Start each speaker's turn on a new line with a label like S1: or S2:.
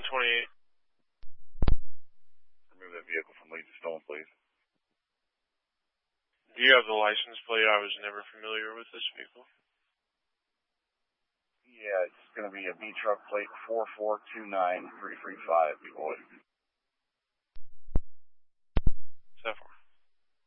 S1: 28.
S2: Remove that vehicle from lead to stolen, please.
S1: Do you have the license plate? I was never familiar with this vehicle.
S2: Yeah, it's going to be a B truck plate 4429335, boy.
S1: 7.